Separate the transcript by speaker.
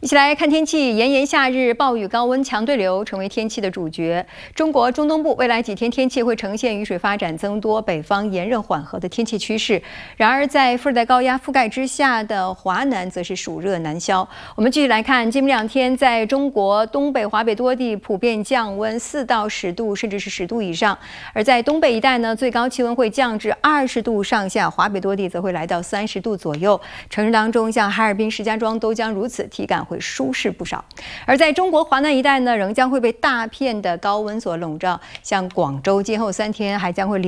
Speaker 1: 一起来看天气，炎炎夏日，暴雨、高温、强对流成为天气的主角。中国中东部未来几天天气会呈现雨水发展增多、北方炎热缓和的天气趋势。然而，在副热带高压覆盖之下的华南则是暑热难消。我们继续来看，今明2天在中国东北、华北多地普遍降温4到10度，甚至是10度以上。而在东北一带呢，最高气温会降至20度上下，华北多地则会来到30度左右。城市当中，像哈尔滨、石家庄都将如此，体感会舒适不少。而在中国华南一带呢，仍将会被大片的高温所笼罩，像广州今后3天还将会